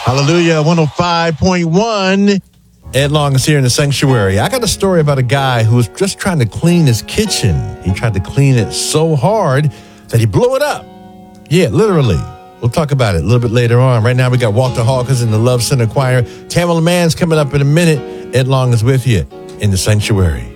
Hallelujah, 105.1. Ed Long is here in the sanctuary. I got a story about a guy who was just trying to clean his kitchen. He tried to clean it so hard that he blew it up. Yeah, literally. We'll talk about it a little bit later on. Right now, we got Walter Hawkins in the Love Center Choir. Tamala Mann's coming up in a minute. Ed Long is with you in the sanctuary.